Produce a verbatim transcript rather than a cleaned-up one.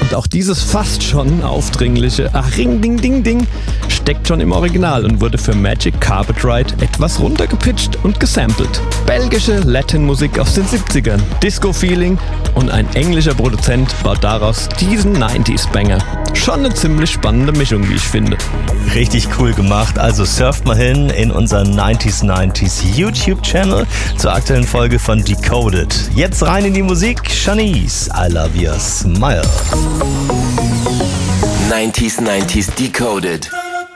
Und auch dieses fast schon aufdringliche Ach Ring Ding Ding Ding steckt schon im Original und wurde für Magic Carpet Ride etwas runtergepitcht und gesampelt. Belgische Latin-Musik aus den siebzigern, Disco-Feeling und ein englischer Produzent baut daraus diesen neunziger-Banger. Schon eine ziemlich spannende Mischung, wie ich finde. Richtig cool gemacht. Also surft mal hin in unseren neunziger neunziger YouTube-Channel zur aktuellen Folge von Decoded. Jetzt rein in die Musik. Shanice, I Love Your Smile. neunziger neunziger Decoded.